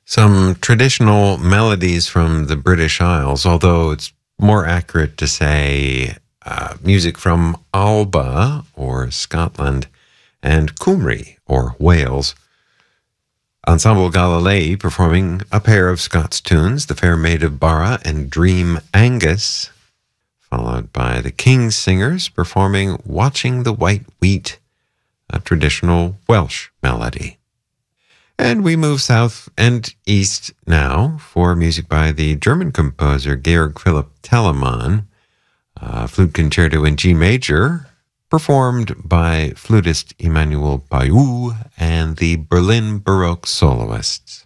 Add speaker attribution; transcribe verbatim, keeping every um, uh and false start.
Speaker 1: Some traditional melodies from the British Isles, although it's more accurate to say uh, music from Alba, or Scotland, and Cymru, or Wales. Ensemble Galilei performing a pair of Scots tunes, The Fair Maid of Bara and Dream Angus, followed by the King's Singers performing Watching the White Wheat, a traditional Welsh melody. And we move south and east now for music by the German composer Georg Philipp Telemann, a flute concerto in G major, performed by flutist Emmanuel Payou and the Berlin Baroque soloists.